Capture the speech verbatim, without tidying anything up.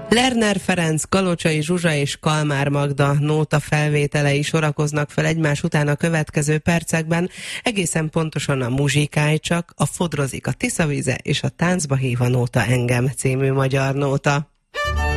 Lerner Ferenc, Kalocsai Zsuzsa és Kalmár Magda nóta felvételei sorakoznak fel egymás után a következő percekben, egészen pontosan a Muzsikáj csak, a Fodrozik a Tiszavíze és a Táncba hív a nóta engem című magyar nóta.